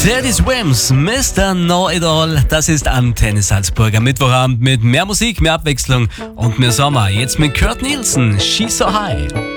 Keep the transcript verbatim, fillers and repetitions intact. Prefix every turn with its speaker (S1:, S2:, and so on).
S1: Teddy Swims, Mister Know-It-All, das ist Antenne Salzburger Mittwochabend mit mehr Musik, mehr Abwechslung und mehr Sommer. Jetzt mit Kurt Nielsen, She's So High.